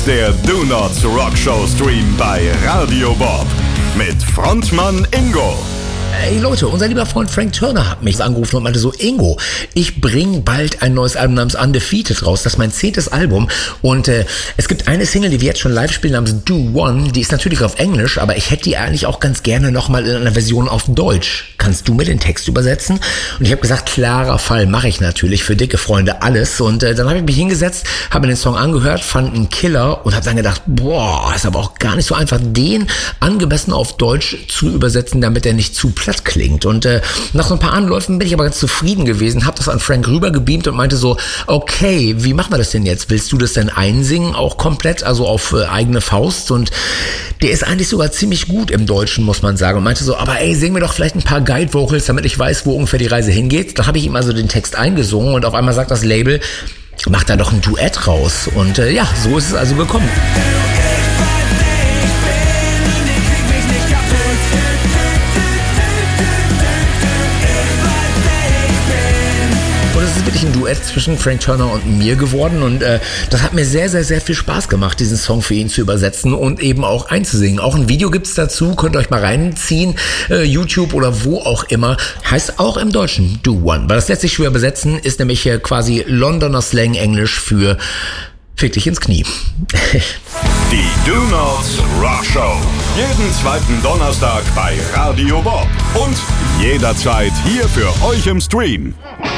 der Do Not Rock Show Stream bei Radio Bob mit Frontmann Ingo. Hey Leute, unser lieber Freund Frank Turner hat mich angerufen und meinte so, Ingo, ich bringe bald ein neues Album namens Undefeated raus. Das ist mein 10. Album und es gibt eine Single, die wir jetzt schon live spielen, namens Do One. Die ist natürlich auf Englisch, aber ich hätte die eigentlich auch ganz gerne nochmal in einer Version auf Deutsch. Kannst du mir den Text übersetzen? Und ich habe gesagt, klarer Fall, mache ich natürlich, für dicke Freunde alles. Und dann habe ich mich hingesetzt, habe mir den Song angehört, fand einen Killer und habe dann gedacht, boah, ist aber auch gar nicht so einfach, den angemessen auf Deutsch zu übersetzen, damit er nicht zu platt klingt. Und nach so ein paar Anläufen bin ich aber ganz zufrieden gewesen, habe das an Frank rübergebeamt und meinte so, okay, wie machen wir das denn jetzt? Willst du das denn einsingen, auch komplett, also auf eigene Faust? Und der ist eigentlich sogar ziemlich gut im Deutschen, muss man sagen. Und meinte so, aber ey, sing mir doch vielleicht ein paar Guide Vocals, damit ich weiß, wo ungefähr die Reise hingeht. Da habe ich ihm also den Text eingesungen und auf einmal sagt das Label, mach da doch ein Duett raus. Und ja, so ist es also gekommen. Es ist wirklich ein Duett zwischen Frank Turner und mir geworden und das hat mir sehr, sehr, sehr viel Spaß gemacht, diesen Song für ihn zu übersetzen und eben auch einzusingen. Auch ein Video gibt's dazu, könnt ihr euch mal reinziehen, YouTube oder wo auch immer. Heißt auch im Deutschen Do One, weil das lässt sich schwer übersetzen, ist nämlich quasi Londoner Slang Englisch für Fick dich ins Knie. Die Do Not Rock Show. Jeden zweiten Donnerstag bei Radio Bob. Und jederzeit hier für euch im Stream.